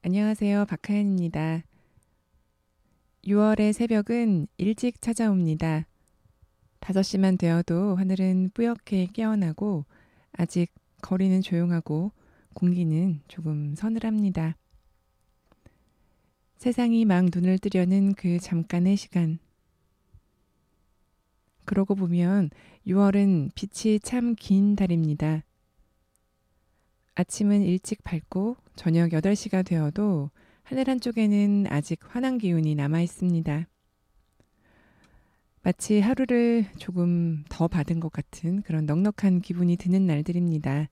안녕하세요. 박하연입니다. 6월의 새벽은 일찍 찾아옵니다. 5시만 되어도 하늘은 뿌옇게 깨어나고 아직 거리는 조용하고 공기는 조금 서늘합니다. 세상이 막 눈을 뜨려는 그 잠깐의 시간. 그러고 보면 6월은 빛이 참 긴 달입니다. 아침은 일찍 밝고 저녁 8시가 되어도 하늘 한쪽에는 아직 환한 기운이 남아 있습니다. 마치 하루를 조금 더 받은 것 같은 그런 넉넉한 기분이 드는 날들입니다.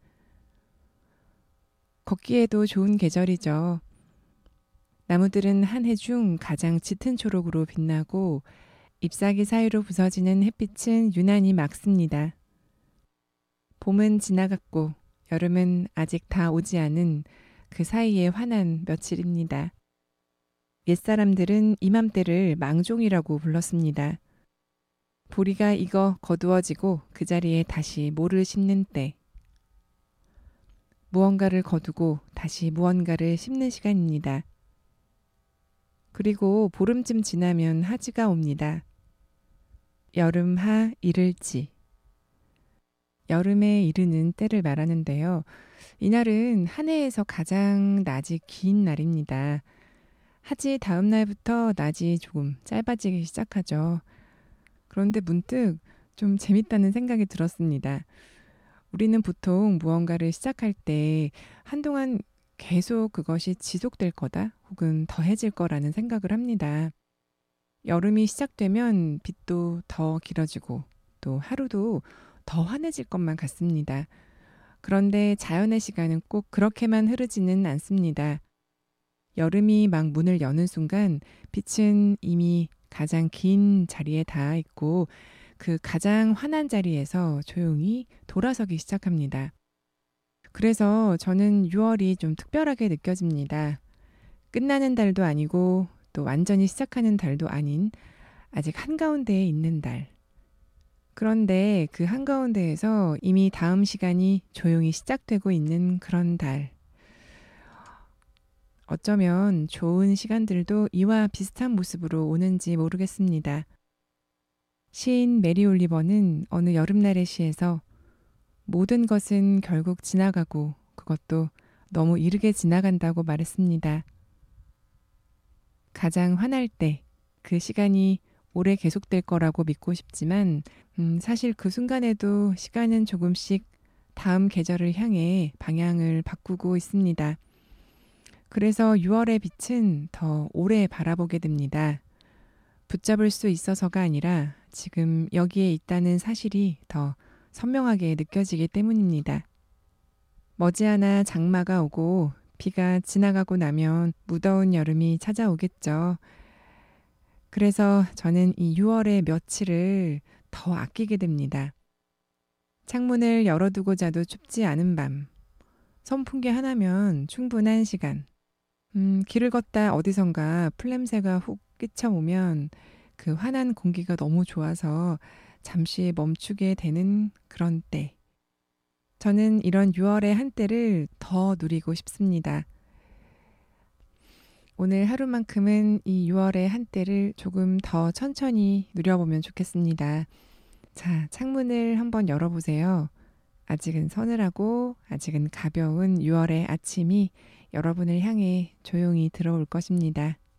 걷기에도 좋은 계절이죠. 나무들은 한 해 중 가장 짙은 초록으로 빛나고 잎사귀 사이로 부서지는 햇빛은 유난히 맑습니다. 봄은 지나갔고 여름은 아직 다 오지 않은 그 사이의 환한 며칠입니다. 옛사람들은 이맘때를 망종이라고 불렀습니다. 보리가 익어 거두어지고 그 자리에 다시 모를 심는 때. 무언가를 거두고 다시 무언가를 심는 시간입니다. 그리고 보름쯤 지나면 하지가 옵니다. 여름하 이를지. 여름에 이르는 때를 말하는데요. 이날은 한 해에서 가장 낮이 긴 날입니다. 하지 다음 날부터 낮이 조금 짧아지기 시작하죠. 그런데 문득 좀 재밌다는 생각이 들었습니다. 우리는 보통 무언가를 시작할 때 한동안 계속 그것이 지속될 거다 혹은 더해질 거라는 생각을 합니다. 여름이 시작되면 빛도 더 길어지고 또 하루도 더 환해질 것만 같습니다. 그런데 자연의 시간은 꼭 그렇게만 흐르지는 않습니다. 여름이 막 문을 여는 순간 빛은 이미 가장 긴 자리에 닿아 있고 그 가장 환한 자리에서 조용히 돌아서기 시작합니다. 그래서 저는 6월이 좀 특별하게 느껴집니다. 끝나는 달도 아니고 또 완전히 시작하는 달도 아닌 아직 한가운데에 있는 달. 그런데 그 한가운데에서 이미 다음 시간이 조용히 시작되고 있는 그런 달. 어쩌면 좋은 시간들도 이와 비슷한 모습으로 오는지 모르겠습니다. 시인 메리 올리버는 어느 여름날의 시에서 모든 것은 결국 지나가고 그것도 너무 이르게 지나간다고 말했습니다. 가장 화날 때 그 시간이 오래 계속될 거라고 믿고 싶지만 사실 그 순간에도 시간은 조금씩 다음 계절을 향해 방향을 바꾸고 있습니다. 그래서 6월의 빛은 더 오래 바라보게 됩니다. 붙잡을 수 있어서가 아니라 지금 여기에 있다는 사실이 더 선명하게 느껴지기 때문입니다. 머지않아 장마가 오고 비가 지나가고 나면 무더운 여름이 찾아오겠죠. 그래서 저는 이 6월의 며칠을 더 아끼게 됩니다. 창문을 열어두고 자도 춥지 않은 밤, 선풍기 하나면 충분한 시간. 길을 걷다 어디선가 풀냄새가 훅 끼쳐오면 그 환한 공기가 너무 좋아서 잠시 멈추게 되는 그런 때. 저는 이런 6월의 한때를 더 누리고 싶습니다. 오늘 하루만큼은 이 6월의 한때를 조금 더 천천히 누려보면 좋겠습니다. 자, 창문을 한번 열어보세요. 아직은 서늘하고 아직은 가벼운 6월의 아침이 여러분을 향해 조용히 들어올 것입니다.